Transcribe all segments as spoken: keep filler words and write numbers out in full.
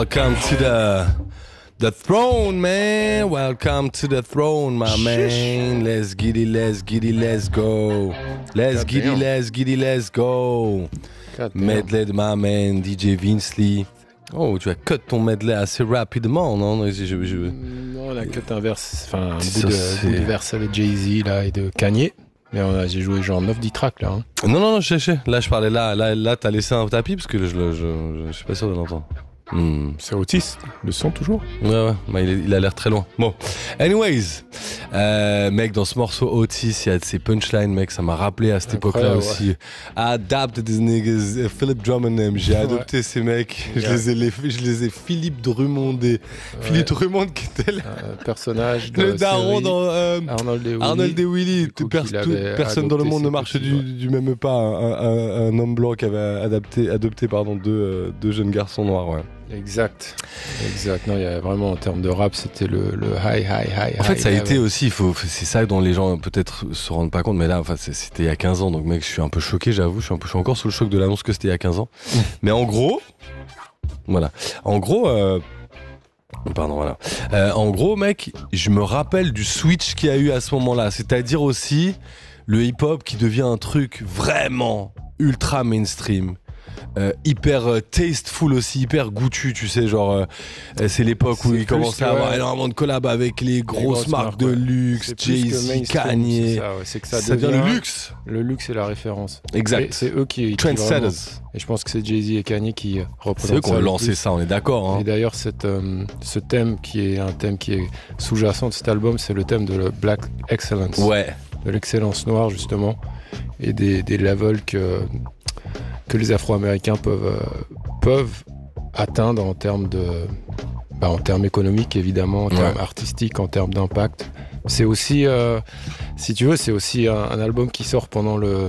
Welcome to the the throne, man. Welcome to the throne, my man. Let's get it, let's get it, let's go. Let's get it, let's get it, let's go. Medley de my man, D J Vince Lee. Oh, tu as cut ton medley assez rapidement, non? je, je, je... Non, on a cut un verse, enfin un bout de, bout de verse avec Jay-Z là et de Kanye. Mais on a, j'ai joué genre neuf dix tracks là. Hein. Non, non, non, je sais, là je parlais là, là, là t'as laissé un tapis parce que je, je, je, je suis pas sûr de l'entendre. Hmm. C'est Otis, le son toujours. Ouais, ouais, bah, il, est, il a l'air très loin. Bon, anyways, euh, mec, dans ce morceau Otis, il y a de ces punchlines, mec, ça m'a rappelé à cette époque-là ouais. aussi. I adapted these niggas, Philip Drummond, j'ai adopté ouais. ces mecs, yeah. je, les ai, les, je les ai Philippe Drummondé. Ouais. Philippe Drummond qui était le un personnage de le daron série. dans euh, Arnold et Willy. Arnold et Willy. Tout, per, tout, personne dans le monde ne marche du, ouais. du même pas. Un, un, un homme blanc qui avait adapté, adopté pardon, deux, euh, deux jeunes garçons noirs, ouais. Exact, exact. Non, il y a vraiment en termes de rap, c'était le, le high, high, high. En fait, high, ça a high, été ouais. aussi, faut, c'est ça dont les gens peut-être se rendent pas compte, mais là, enfin, c'était il y a quinze ans, donc mec, je suis un peu choqué, j'avoue, je suis, un peu, je suis encore sous le choc de l'annonce que c'était il y a quinze ans. Mais en gros, voilà, en gros, euh, pardon, voilà, euh, en gros, mec, je me rappelle du switch qu'il y a eu à ce moment-là, c'est-à-dire aussi le hip-hop qui devient un truc vraiment ultra mainstream. Euh, hyper euh, tasteful aussi, hyper goûtu, tu sais, genre euh, c'est l'époque c'est où il commençait à avoir ouais. énormément de collabs avec les grosses, les grosses marques, marques de ouais. luxe, Jay-Z, Kanye. C'est ça, ouais. c'est que ça, ça devient le luxe. Le luxe est la référence. Exact. Et c'est eux qui. Trendsetters. Et je pense que c'est Jay-Z et Kanye qui représentent. C'est eux qui ont lancé ça, on est d'accord. Hein. Et d'ailleurs, cette, euh, ce thème qui est un thème qui est sous-jacent de cet album, c'est le thème de la Black Excellence. Ouais. De l'excellence noire justement, et des, des levels que. que les Afro-Américains peuvent, euh, peuvent atteindre en termes de, bah, en termes économiques évidemment, en ouais. termes artistiques, en termes d'impact. C'est aussi, euh, si tu veux, c'est aussi un, un album qui sort pendant le,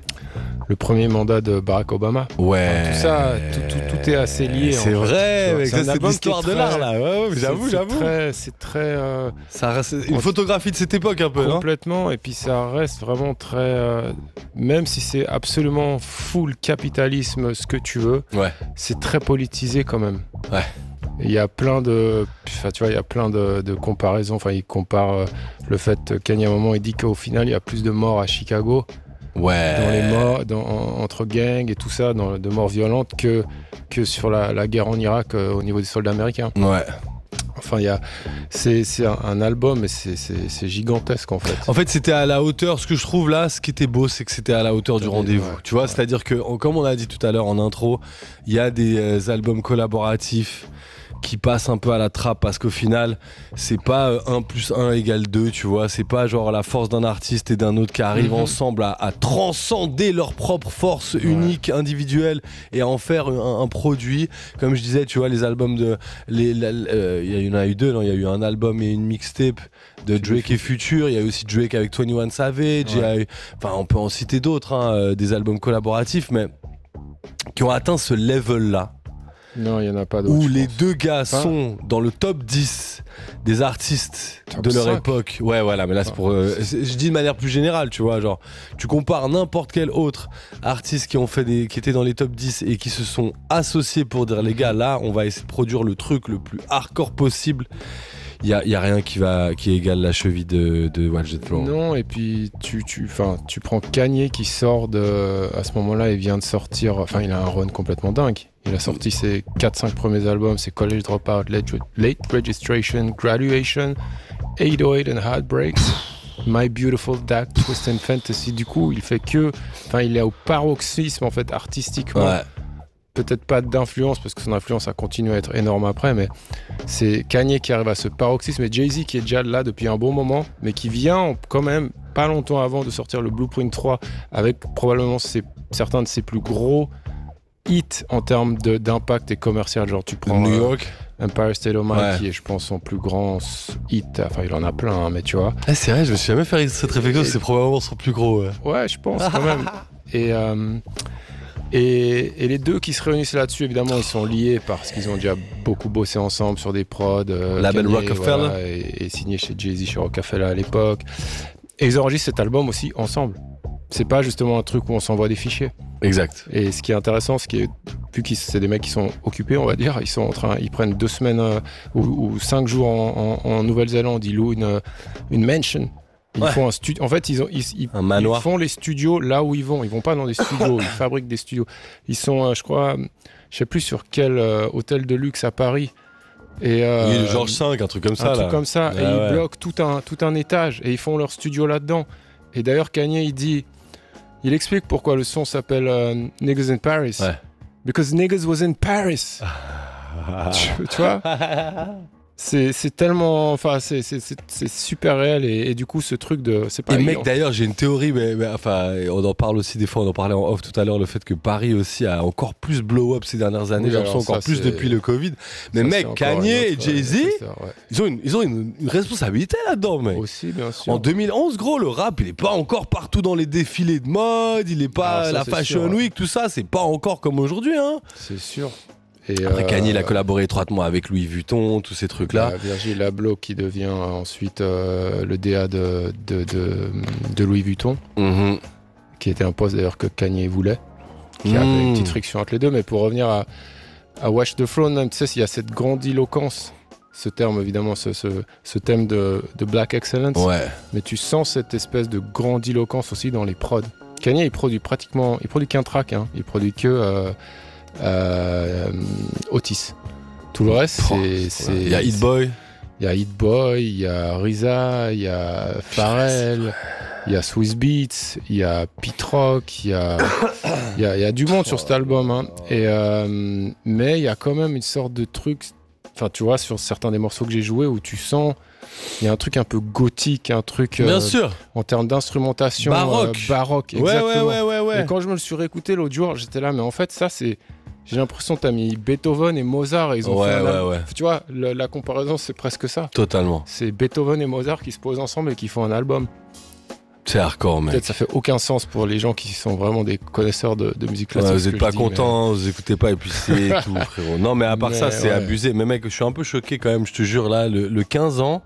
le premier mandat de Barack Obama. Ouais. Enfin, tout ça, tout, tout, tout est assez lié. C'est en vrai, fait, c'est, ça, c'est l'histoire de l'art là. Ouais, ouais, j'avoue, c'est, j'avoue. C'est très, c'est très. Euh, ça reste une photographie de cette époque un peu. Complètement. Hein, et puis ça reste vraiment très. Euh, même si c'est absolument full capitalisme, ce que tu veux. Ouais. C'est très politisé quand même. Ouais. Il y a plein de, enfin tu vois, il y a plein de, de comparaisons. Enfin, il compare euh, le fait qu'à un moment, il dit qu'au final, il y a plus de morts à Chicago, ouais, dans les morts, dans, en, entre gangs et tout ça, dans, de morts violentes, que que sur la, la guerre en Irak euh, au niveau des soldats américains. Ouais. Enfin, il y a, c'est, c'est un, un album, mais c'est, c'est, c'est gigantesque en fait. En fait, c'était à la hauteur. Ce que je trouve là, ce qui était beau, c'est que c'était à la hauteur du rendez-vous. Ouais, tu vois, ouais. C'est-à-dire que, comme on a dit tout à l'heure en intro, il y a des euh, albums collaboratifs qui passent un peu à la trappe parce qu'au final c'est pas un plus un égale deux, tu vois, c'est pas genre la force d'un artiste et d'un autre qui arrivent mm-hmm. ensemble à, à transcender leur propre force ouais. unique, individuelle et à en faire un, un produit. Comme je disais, tu vois, les albums de les, il euh, y en a eu deux, non, il y a eu un album et une mixtape de Drake et Future, il y a eu aussi Drake avec vingt et un Savage, il ouais. y a eu, enfin on peut en citer d'autres, hein, des albums collaboratifs mais qui ont atteint ce level là. Non, il n'y en a pas d'autres. Où les deux gars enfin, sont dans le top dix des artistes de leur cinq. Époque. Ouais, voilà, mais là c'est pour. Euh, c'est, je dis de manière plus générale, tu vois. Genre, tu compares n'importe quel autre artiste qui ont fait des, qui étaient dans les top dix et qui se sont associés pour dire, les gars, là, on va essayer de produire le truc le plus hardcore possible. Il y a, y a rien qui va qui égale la cheville de de Watch the Throne. Non, et puis tu tu enfin tu prends Kanye qui sort de à ce moment-là, il vient de sortir, enfin il a un run complètement dingue. Il a sorti ses quatre cinq premiers albums, c'est College Dropout, Late, Late Registration, Graduation, eight oh eight and Heartbreaks, My Beautiful Dark Twist and Fantasy. Du coup, il fait que, enfin il est au paroxysme en fait artistiquement. Ouais. Peut-être pas d'influence, parce que son influence a continué à être énorme après, mais c'est Kanye qui arrive à ce paroxysme, et Jay-Z qui est déjà là depuis un bon moment, mais qui vient quand même pas longtemps avant de sortir le Blueprint trois, avec probablement ses, certains de ses plus gros hits en termes de, d'impact et commercial. Genre tu prends New York, euh, Empire State of Mind, ouais. qui est je pense son plus grand hit, enfin il en a plein, hein, mais tu vois. Ah, c'est vrai, je me suis jamais fait cette réflexion, et... c'est probablement son plus gros. Ouais, ouais je pense quand même. Et... Euh, Et, et les deux qui se réunissent là-dessus, évidemment, ils sont liés parce qu'ils ont déjà beaucoup bossé ensemble sur des prods. Euh, Label Kanye, Rockefeller. Voilà, et, et signé chez Jay-Z chez Rockefeller à l'époque. Et ils enregistrent cet album aussi ensemble. C'est pas justement un truc où on s'envoie des fichiers. Exact. Et ce qui est intéressant, ce qui est, vu que c'est des mecs qui sont occupés, on va dire, ils sont en train, ils prennent deux semaines euh, ou, ou cinq jours en, en, en Nouvelle-Zélande, ils louent une, une mansion. Ils ouais. font un studio. En fait, ils, ont, ils, ils, un manoir. Ils font les studios là où ils vont. Ils vont pas dans des studios. Ils fabriquent des studios. Ils sont, euh, je crois, je sais plus sur quel euh, hôtel de luxe à Paris. Et euh, oui, le Georges cinq, un truc comme ça. Un là. truc comme ça. Ah, et ouais. Ils bloquent tout un, tout un étage et ils font leur studio là-dedans. Et d'ailleurs, Kanye, il dit, il explique pourquoi le son s'appelle euh, Niggas in Paris. Ouais. Because niggas was in Paris. tu, tu vois c'est, c'est tellement, enfin, c'est, c'est, c'est, c'est super réel et, et du coup, ce truc de, c'est pas. Et mec, d'ailleurs, j'ai une théorie, mais, mais enfin, on en parle aussi des fois, on en parlait en off tout à l'heure, le fait que Paris aussi a encore plus blow up ces dernières années, oui, j'ai l'impression encore ça, plus c'est... depuis le Covid. Mais ça, mec, Kanye et Jay-Z, ouais, ils ont une, ils ont une, une responsabilité là-dedans, mec. Aussi, bien sûr. En deux mille onze, gros, le rap, il est pas encore partout dans les défilés de mode, il est pas ça, la Fashion sûr, Week, ouais. tout ça, c'est pas encore comme aujourd'hui, hein. C'est sûr. Et Après, euh, Kanye, il a collaboré étroitement avec Louis Vuitton, tous ces trucs-là. Euh, Virgil Abloh qui devient ensuite euh, le D A de, de, de, de Louis Vuitton, mm-hmm. qui était un poste d'ailleurs que Kanye voulait, qui mm. avait une petite friction entre les deux. Mais pour revenir à, à Watch the Throne, tu sais, il y a cette grandiloquence, ce terme évidemment, ce, ce, ce thème de, de Black Excellence. Ouais. Mais tu sens cette espèce de grandiloquence aussi dans les prods. Kanye, il produit pratiquement, il produit qu'un track, hein. Il produit que euh, Euh, Otis. Tout le reste, oh, c'est, c'est. Il y a Hit Boy. Il y a Hit Boy, il y a RZA, il y a Pharrell, il y a Swizz Beatz, il y a Pete Rock, il y a, il y a, il y a du monde sur cet album. Hein. Et, euh, mais il y a quand même une sorte de truc. Enfin, tu vois, sur certains des morceaux que j'ai joués où tu sens. Il y a un truc un peu gothique, un truc. Bien euh, sûr. En termes d'instrumentation. Baroque. Euh, baroque, ouais, exactement. Ouais, ouais, ouais, ouais. Et quand je me le suis réécouté l'autre jour, j'étais là, mais en fait, ça, c'est. J'ai l'impression que t'as mis Beethoven et Mozart et ils ont ouais, fait un ouais, album. ouais. Tu vois, le, la comparaison, c'est presque ça. Totalement. C'est Beethoven et Mozart qui se posent ensemble et qui font un album. C'est hardcore, mec. Peut-être ça fait aucun sens pour les gens qui sont vraiment des connaisseurs de, de musique classique. Ouais, vous n'êtes pas contents, mais... vous écoutez pas et puis c'est tout, frérot. Non, mais à part mais ça, c'est ouais. abusé. Mais mec, je suis un peu choqué quand même, je te jure, là, le, le quinze ans.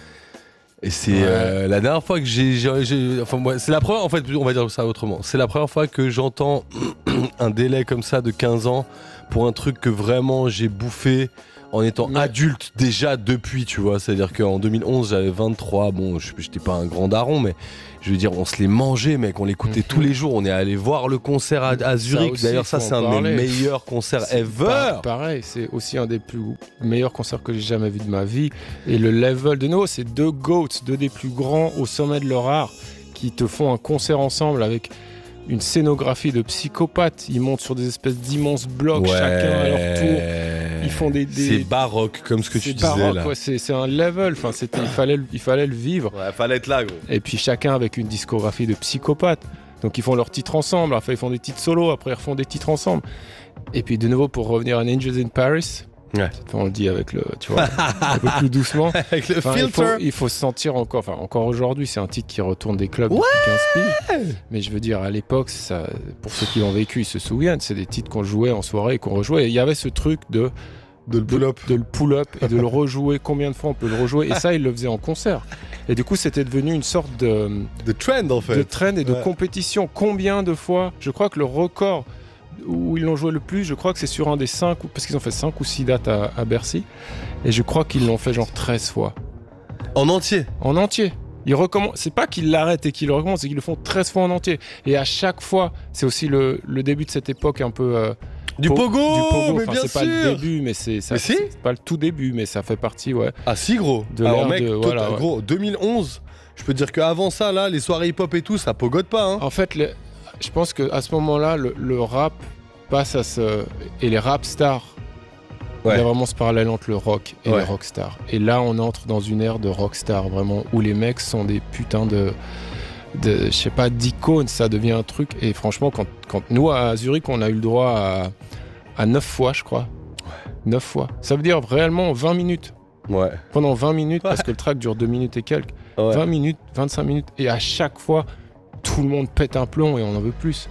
Et c'est ouais. euh, la dernière fois que j'ai, j'ai, j'ai enfin moi, c'est la première, en fait, on va dire ça autrement. C'est la première fois que j'entends un délai comme ça de quinze ans pour un truc que vraiment j'ai bouffé en étant ouais. adulte déjà depuis, tu vois. C'est-à-dire qu'en deux mille onze, j'avais vingt-trois. Bon, je j'étais pas un grand daron, mais je veux dire, on se les mangeait, mec. On l'écoutait mm-hmm. tous les jours. On est allé voir le concert à, à Zurich. Ça D'ailleurs, ça, c'est un des meilleurs concerts c'est ever. Pas, pareil, c'est aussi un des plus meilleurs concerts que j'ai jamais vu de ma vie. Et le level de nouveau, c'est deux GOATs, deux des plus grands au sommet de leur art, qui te font un concert ensemble avec une scénographie de psychopathe. Ils montent sur des espèces d'immenses blocs, ouais. chacun à leur tour. Ils font des, des... C'est baroque, comme ce que tu baroque, disais là. Ouais, c'est, c'est un level. Enfin, c'était, il fallait, il fallait le vivre. Ouais, il fallait être là, gros. Et puis chacun avec une discographie de psychopathe. Donc ils font leurs titres ensemble. Après ils font des titres solos. Après ils refont des titres ensemble. Et puis de nouveau pour revenir à Angels in Paris. Ouais. On le dit avec le, tu vois, un peu plus doucement. Avec le enfin, filter. Il faut, il faut se sentir encore, enfin encore aujourd'hui, c'est un titre qui retourne des clubs ouais depuis quinze piges. Mais je veux dire, à l'époque, ça, pour ceux qui l'ont vécu, ils se souviennent, c'est des titres qu'on jouait en soirée et qu'on rejouait. Et il y avait ce truc de de le pull-up, de, de le pull-up et de le rejouer. Combien de fois on peut le rejouer? Et ça, ils le faisaient en concert. Et du coup, c'était devenu une sorte de de trend en fait, de trend et de ouais. compétition. Combien de fois? Je crois que le record où ils l'ont joué le plus, je crois que c'est sur un des cinq, parce qu'ils ont fait cinq ou six dates à, à Bercy, et je crois qu'ils l'ont fait genre treize fois. En entier En entier. Ils recommencent, c'est pas qu'ils l'arrêtent et qu'ils le recommencent, c'est qu'ils le font treize fois en entier. Et à chaque fois, c'est aussi le, le début de cette époque un peu... Euh, du po- pogo, du pogo. mais enfin, bien c'est sûr. Pas le début, mais c'est, ça, mais si c'est pas le tout début, mais ça fait partie, ouais. Ah si, gros. De Alors mec, de, tout, voilà, gros, ouais. deux mille onze, je peux te dire qu'avant ça, là, les soirées hip-hop et tout, ça pogote pas, hein. En fait, les, je pense qu'à ce moment-là, le, le rap passe à ce... Et les rap stars, ouais. il y a vraiment ce parallèle entre le rock et ouais. les rock stars. Et là, on entre dans une ère de rock stars, vraiment, où les mecs sont des putains de... de je sais pas, d'icônes, ça devient un truc. Et franchement, quand, quand nous, à Zurich, on a eu le droit à, à neuf fois, je crois. Ouais. neuf fois. Ça veut dire réellement vingt minutes. Ouais. Pendant vingt minutes, ouais. parce que le track dure deux minutes et quelques. Ouais. vingt minutes, vingt-cinq minutes. Et à chaque fois, tout le monde pète un plomb et on en veut plus.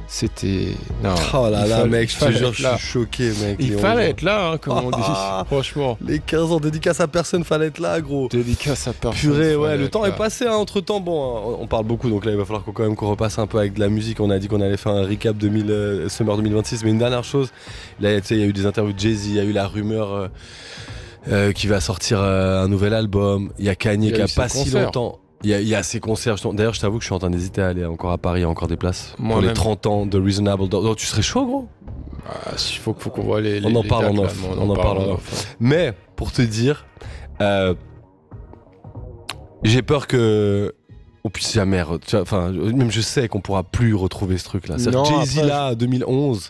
C'était. Non. Oh là là, fallait, mec, je te jure, je suis choqué, mec. Il fallait être là, hein, comme on dit. Franchement. Les quinze ans, dédicace à personne, fallait être là, gros. Dédicace à personne. Purée, ouais, le temps là. est passé, hein, entre temps. Bon, on parle beaucoup, donc là, il va falloir qu'on, quand même qu'on repasse un peu avec de la musique. On a dit qu'on allait faire un recap de mille, euh, Summer deux mille vingt-six, mais une dernière chose. Là, tu sais, il y a eu des interviews de Jay-Z, il y a eu la rumeur euh, euh, qui va sortir euh, un nouvel album. Il y a Kanye qui a pas si longtemps. Il y, a, il y a ces concerts. D'ailleurs, je t'avoue que je suis en train d'hésiter à aller encore à Paris, il y a encore des places. Moi pour même. Les trente ans de Reasonable Doubt. Oh, tu serais chaud, gros? Il ah, faut, faut qu'on voit les. On les, en les parle dates, en off. Là, on, on en parle en off. off. Mais, pour te dire, euh, j'ai peur que. On puisse jamais. Enfin, même je sais qu'on pourra plus retrouver ce truc-là. Jay-Z là, je... deux mille onze.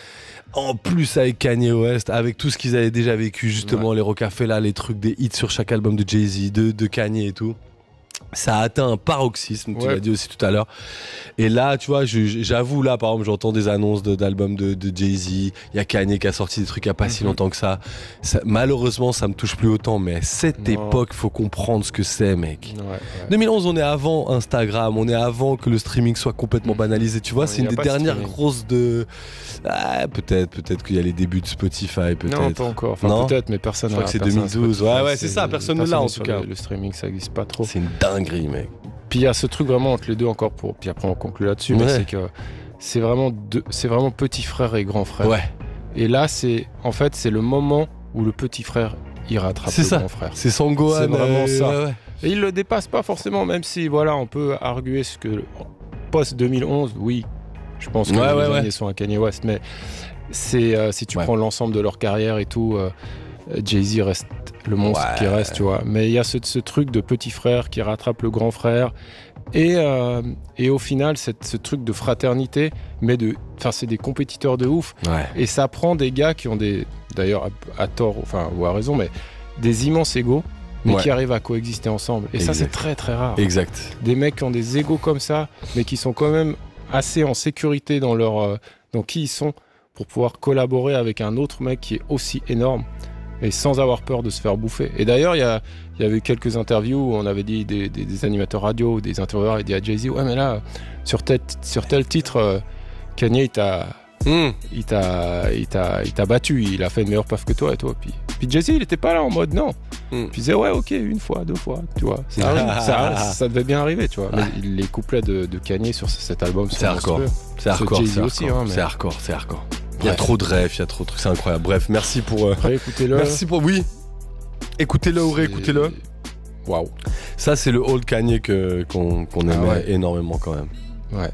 En plus avec Kanye West, avec tout ce qu'ils avaient déjà vécu, justement, ouais. les Rockefeller, les trucs, des hits sur chaque album de Jay-Z, de, de Kanye et tout. Ça a atteint un paroxysme, tu ouais. l'as dit aussi tout à l'heure. Et là, tu vois, je, j'avoue, là, par exemple, j'entends des annonces de, d'albums de, de Jay-Z. Il y a Kanye qui a sorti des trucs il n'y a pas mm-hmm. si longtemps que ça. ça. Malheureusement, ça me touche plus autant, mais cette non. époque, faut comprendre ce que c'est, mec. Ouais, ouais. deux mille onze, on est avant Instagram, on est avant que le streaming soit complètement banalisé. Tu vois, ouais, c'est une des dernières grosses de. Ah, peut-être, peut-être qu'il y a les débuts de Spotify, peut-être. Non, pas encore. Enfin, non peut-être, mais personne n'a. Je crois que c'est deux mille douze. Ouais, ouais, c'est, c'est ça, personne ne l'a en tout cas. Le, le streaming, ça n'existe pas trop. C'est une dinguerie, mec. Puis il y a ce truc vraiment entre les deux encore pour. Puis après on conclut là-dessus, ouais. mais c'est que c'est vraiment deux... c'est vraiment petit frère et grand frère. Ouais. Et là c'est en fait c'est le moment où le petit frère il rattrape c'est le ça. grand frère. C'est son Gohan. C'est vraiment euh... ça. Ouais, ouais. Et il le dépasse pas forcément, même si voilà on peut arguer ce que post deux mille onze, oui, je pense que ouais, les ouais, derniers ouais. sont à Kanye West, mais c'est euh, si tu ouais. prends l'ensemble de leur carrière et tout. Euh, Jay-Z reste le monstre ouais. qui reste, tu vois. Mais il y a ce, ce truc de petit frère qui rattrape le grand frère. Et, euh, et au final, cette, ce truc de fraternité, mais de, enfin, c'est des compétiteurs de ouf. Ouais. Et ça prend des gars qui ont des, d'ailleurs à, à tort, enfin, ou à raison, mais des immenses égos, mais ouais. qui arrivent à coexister ensemble. Et exact. Ça, c'est très très rare. Exact. Des mecs qui ont des égos comme ça, mais qui sont quand même assez en sécurité dans leur, euh, dans qui ils sont, pour pouvoir collaborer avec un autre mec qui est aussi énorme. Et sans avoir peur de se faire bouffer. Et d'ailleurs, il y, y avait quelques interviews où on avait dit des, des, des animateurs radio, des intervieweurs, ils disaient à Jay-Z, ouais mais là, sur tel, sur tel titre, euh, Kanye, il t'a, mm. il, t'a, il, t'a, il t'a battu, il a fait une meilleure perf que toi et toi. Puis, puis Jay-Z, il était pas là en mode non. Mm. Puis il disait, ouais, ok, une fois, deux fois, tu vois. Ça, arrive, ça, ça devait bien arriver, tu vois. Mais les couplets de, de Kanye sur cet album, c'est hardcore. C'est hardcore. Jay-Z aussi, hein, mais... c'est hardcore, c'est hardcore. Il y a trop de rêves, il y a trop de trucs, c'est incroyable. Bref, merci pour. Euh... Réécoutez-le. Merci pour. Oui. Écoutez-le ou réécoutez-le. Waouh. Ça, c'est le old Kanye que, qu'on, qu'on aimait ah ouais. énormément quand même. Ouais.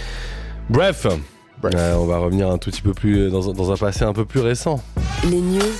Bref. Bref. Euh, on va revenir un tout petit peu plus dans, dans un passé un peu plus récent. Les news